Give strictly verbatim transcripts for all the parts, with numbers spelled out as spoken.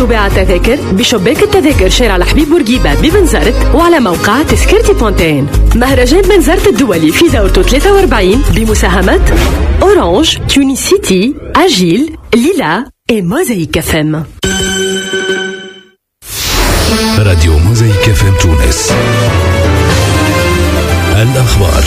بيع التذاكر بشباك التذاكر شارع الحبيب بورقيبة ببنزرت وعلى موقع تذكرتي بونتين. مهرجان بنزرت الدولي في دورته ثلاثة وأربعين بمساهمة أورانج، تونيسيتي، أجيل، ليلا وموزايك اف ام. راديو موزايك اف ام تونس. الأخبار.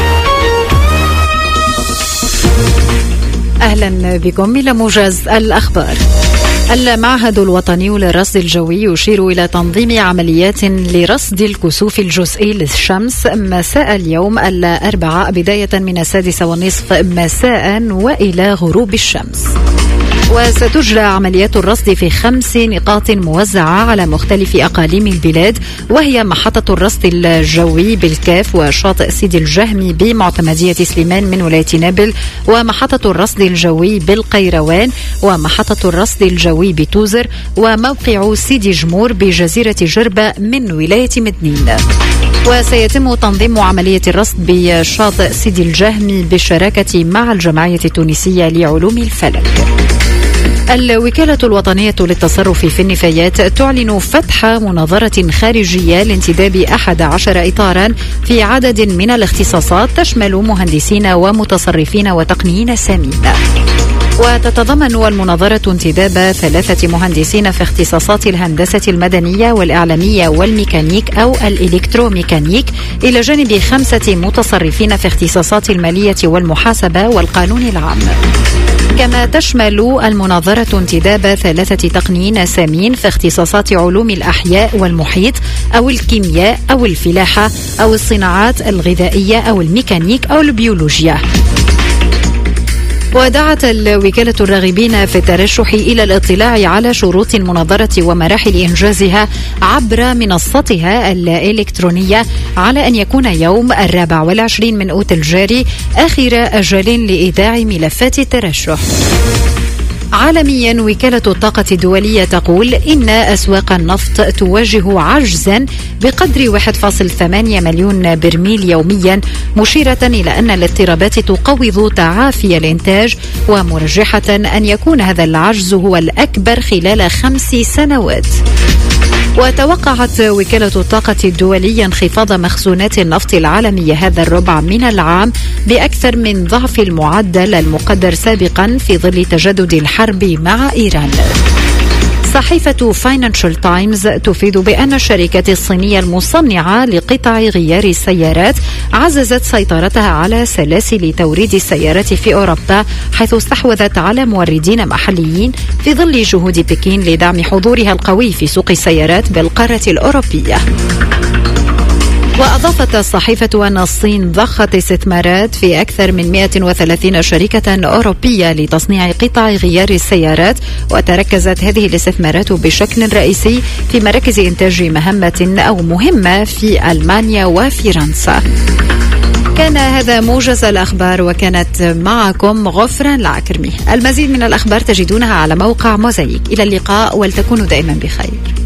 أهلا بكم إلى موجز الأخبار. المعهد الوطني للرصد الجوي يشير إلى تنظيم عمليات لرصد الكسوف الجزئي للشمس مساء اليوم الأربعاء بداية من السادسة والنصف مساء وإلى غروب الشمس. وستجرى عمليات الرصد في خمس نقاط موزعة على مختلف أقاليم البلاد، وهي محطة الرصد الجوي بالكاف وشاطئ سيدي الجهمي بمعتمدية سليمان من ولاية نابل، ومحطة الرصد الجوي بالقيروان، ومحطة الرصد الجوي بتوزر، وموقع سيدي جمور بجزيرة جربة من ولاية مدنين. وسيتم تنظيم عملية الرصد بشاطئ سيدي الجهمي بالشراكة مع الجمعية التونسية لعلوم الفلك. الوكالة الوطنية للتصرف في النفايات تعلن فتح مناظرة خارجية لانتداب أحد عشر إطارا في عدد من الاختصاصات تشمل مهندسين ومتصرفين وتقنيين سامين. وتتضمن المناظرة انتداب ثلاثة مهندسين في اختصاصات الهندسة المدنية والإعلامية والميكانيك أو الإلكتروميكانيك، إلى جانب خمسة متصرفين في اختصاصات المالية والمحاسبة والقانون العام. كما تشمل المناظرة انتداب ثلاثة تقنيين سامين في اختصاصات علوم الأحياء والمحيط أو الكيمياء أو الفلاحة أو الصناعات الغذائية أو الميكانيك أو البيولوجيا. ودعت الوكالة الراغبين في الترشح إلى الاطلاع على شروط المناظرة ومراحل إنجازها عبر منصتها الإلكترونية على أن يكون يوم الرابع والعشرين من أوت الجاري آخر أجل لإيداع ملفات الترشح. عالميا، وكالة الطاقة الدولية تقول إن أسواق النفط تواجه عجزا بقدر واحد فاصلة ثمانية مليون برميل يوميا، مشيرة إلى أن الاضطرابات تقوض تعافي الإنتاج، ومرجحة أن يكون هذا العجز هو الأكبر خلال خمس سنوات. وتوقعت وكالة الطاقة الدولية انخفاض مخزونات النفط العالمية هذا الربع من العام بأكثر من ضعف المعدل المقدر سابقا في ظل تجدد الحرب مع إيران. صحيفة فاينانشال تايمز تفيد بأن الشركات الصينية المصنعة لقطع غيار السيارات عززت سيطرتها على سلاسل توريد السيارات في أوروبا، حيث استحوذت على موردين محليين في ظل جهود بكين لدعم حضورها القوي في سوق السيارات بالقارة الأوروبية. وأضافت الصحيفة أن الصين ضخت استثمارات في أكثر من مئة وثلاثين شركة أوروبية لتصنيع قطع غيار السيارات، وتركزت هذه الاستثمارات بشكل رئيسي في مراكز إنتاج مهمة أو مهمة في ألمانيا وفرنسا. كان هذا موجز الأخبار، وكانت معكم غفران العكرمي. المزيد من الأخبار تجدونها على موقع موزايك. إلى اللقاء، ولتكونوا دائما بخير.